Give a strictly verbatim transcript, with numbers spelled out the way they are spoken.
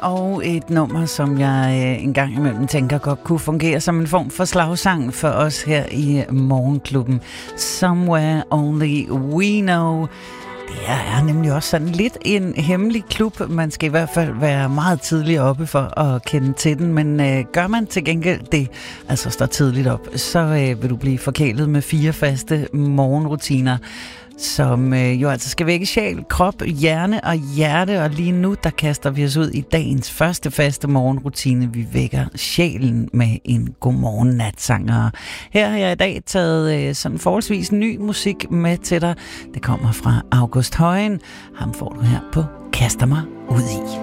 og et nummer, som jeg øh, en gang imellem tænker godt kunne fungere som en form for slagsang for os her i Morgenklubben. Somewhere Only We Know. Det er nemlig også sådan lidt en hemmelig klub. Man skal i hvert fald være meget tidligt oppe for at kende til den, men øh, gør man til gengæld det, altså står tidligt op, så øh, vil du blive forkælet med fire faste morgenrutiner, som øh, jo altså skal vække sjæl, krop, hjerne og hjerte, og lige nu, der kaster vi os ud i dagens første faste morgenrutine. Vi vækker sjælen med en godmorgen natsanger. Her har jeg i dag taget øh, sådan forholdsvis ny musik med til dig. Det kommer fra August Højen. Ham får du her på Kaster mig ud i.